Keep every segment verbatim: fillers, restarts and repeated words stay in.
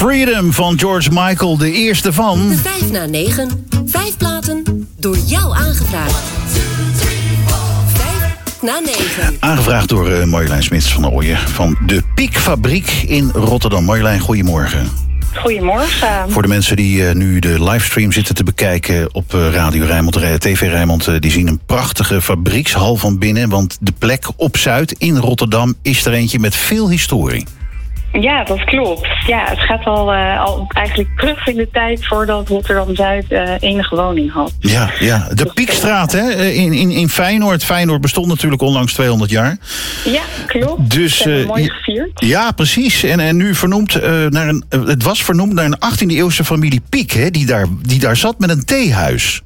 Freedom van George Michael, de eerste van... De vijf na negen. Vijf platen door jou aangevraagd. Vijf na negen. Aangevraagd door uh, Marjolein Smits van Ooyen van de Piekfabriek in Rotterdam. Marjolein, goedemorgen. Goedemorgen. Voor de mensen die uh, nu de livestream zitten te bekijken op uh, Radio Rijnmond, T V Rijnmond, uh, die zien een prachtige fabriekshal van binnen. Want de plek op Zuid in Rotterdam is er eentje met veel historie. Ja, dat klopt. Ja, het gaat al, uh, al eigenlijk terug in de tijd voordat Rotterdam-Zuid uh, enige woning had. Ja, ja. De Piekstraat hè? In, in, in Feyenoord. Feyenoord bestond natuurlijk onlangs tweehonderd jaar. Ja, klopt. Dus, uh, uh, mooi gevierd. Ja, precies. En, en nu vernoemd uh, naar een... Uh, het was vernoemd naar een achttiende eeuwse familie Piek, hè, die, daar, die daar zat met een theehuis.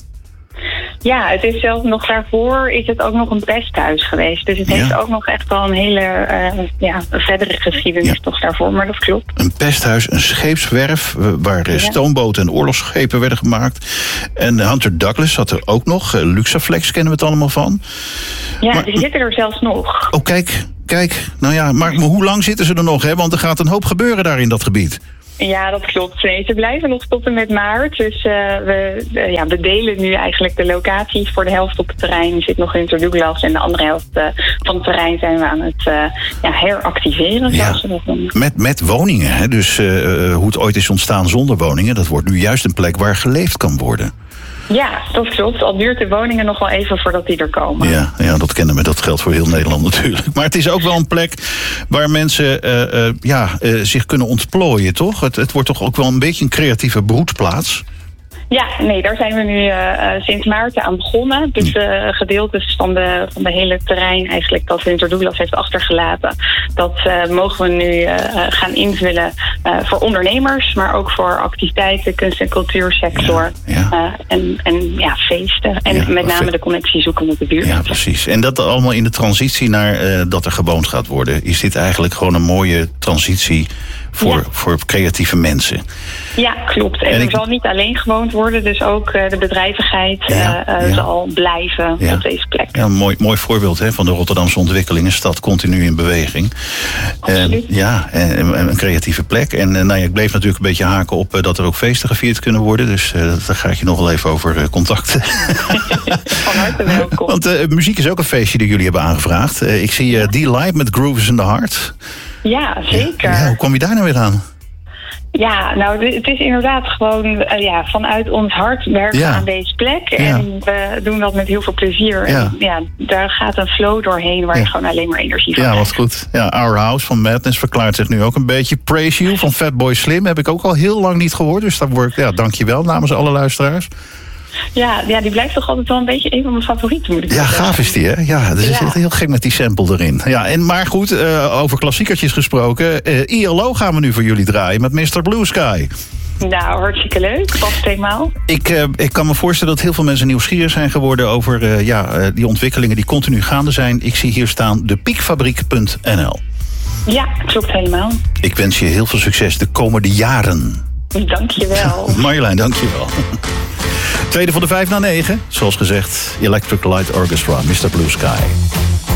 Ja, het is zelfs nog daarvoor is het ook nog een pesthuis geweest. Dus het ja. heeft ook nog echt wel een hele uh, ja, een verdere geschiedenis ja. toch daarvoor, maar dat klopt. Een pesthuis, een scheepswerf waar ja. stoomboten en oorlogsschepen werden gemaakt. En Hunter Douglas zat er ook nog. Luxaflex kennen we het allemaal van. Ja, maar, die zitten er zelfs nog. Oh, kijk, kijk. Nou ja, maar, maar hoe lang zitten ze er nog? Hè? Want er gaat een hoop gebeuren daar in dat gebied. Ja, dat klopt. Nee, ze blijven nog tot en met maart. Dus uh, we, uh, ja, we delen nu eigenlijk de locaties. Voor de helft op het terrein zit nog Hunter Douglas. En de andere helft uh, van het terrein zijn we aan het uh, ja, heractiveren. Ja, zoals we dat doen. Met, met woningen. Hè? Dus uh, hoe het ooit is ontstaan zonder woningen. Dat wordt nu juist een plek waar geleefd kan worden. Ja, dat klopt. Al duurt de woningen nog wel even voordat die er komen. Ja, ja, dat kennen we. Dat geldt voor heel Nederland natuurlijk. Maar het is ook wel een plek waar mensen uh, uh, ja, uh, zich kunnen ontplooien, toch? Het, het wordt toch ook wel een beetje een creatieve broedplaats? Ja, nee, daar zijn we nu uh, sinds maart aan begonnen. Dus uh, gedeeltes van de, van de hele terrein eigenlijk dat Hunter Douglas heeft achtergelaten. Dat uh, mogen we nu uh, gaan invullen uh, voor ondernemers, maar ook voor activiteiten, kunst- en cultuursector. Ja, ja. Uh, en, en ja, feesten. En ja, met name de connectie zoeken met de buurt. Ja, precies. En dat allemaal in de transitie naar uh, dat er gewoond gaat worden. Is dit eigenlijk gewoon een mooie transitie voor, ja. voor creatieve mensen? Ja, klopt. En, en er ik... zal niet alleen gewoond worden, dus ook uh, de bedrijvigheid ja, uh, uh, ja. zal blijven ja. op deze plek. Ja, een mooi, mooi voorbeeld hè, van de Rotterdamse ontwikkeling. Een stad continu in beweging. Absoluut. Uh, ja, en, een creatieve plek. En uh, nou ja, ik bleef natuurlijk een beetje haken op uh, dat er ook feesten gevierd kunnen worden. Dus uh, daar ga ik je nog wel even over uh, contacten. Van harte welkom. Want uh, muziek is ook een feestje die jullie hebben aangevraagd. Uh, ik zie uh, D-Live met Grooves in the Heart. Ja, zeker. Ja, hoe kom je daar nou weer aan? Ja, nou, het is inderdaad gewoon uh, ja, vanuit ons hart werken ja. aan deze plek. En ja. we doen dat met heel veel plezier. Ja. En ja, daar gaat een flow doorheen waar ja. je gewoon alleen maar energie van Ja, hebt. wat goed. Ja, Our House van Madness verklaart zich nu ook een beetje. Praise You van Fatboy Slim heb ik ook al heel lang niet gehoord. Dus daar word ik, ja, dankjewel namens alle luisteraars. Ja, ja, die blijft toch altijd wel een beetje een van mijn favorieten, moet ik Ja, zeggen. gaaf is die, hè? Ja, dat is ja. heel gek met die sample erin. Ja, en maar goed, uh, over klassiekertjes gesproken. Uh, I L O gaan we nu voor jullie draaien met mister Blue Sky. Nou, hartstikke leuk. Past eenmaal. Ik, uh, ik kan me voorstellen dat heel veel mensen nieuwsgierig zijn geworden over uh, ja, uh, die ontwikkelingen die continu gaande zijn. Ik zie hier staan de piekfabriek punt n l. Ja, klopt helemaal. Ik wens je heel veel succes de komende jaren. Dank je wel. Marjolein, dank je wel. Tweede van de vijf na negen. Zoals gezegd, Electric Light Orchestra, mister Blue Sky.